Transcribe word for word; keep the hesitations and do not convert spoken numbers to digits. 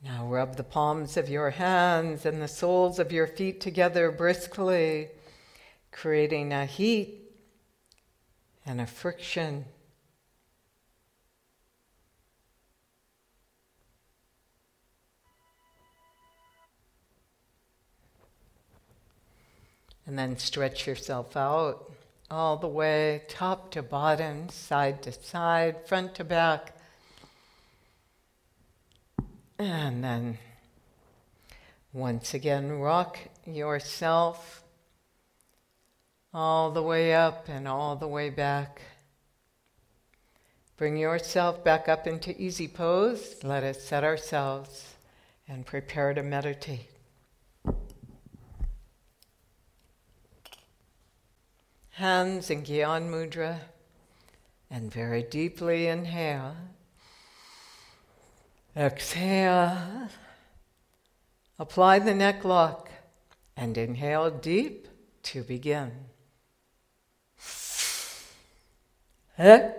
Now rub the palms of your hands and the soles of your feet together briskly, creating a heat and a friction. And then stretch yourself out all the way, top to bottom, side to side, front to back. And then once again, rock yourself all the way up and all the way back. Bring yourself back up into easy pose. Let us set ourselves and prepare to meditate. Hands in Gyan Mudra, and very deeply inhale. Exhale. Apply the neck lock and inhale deep to begin. Exhale.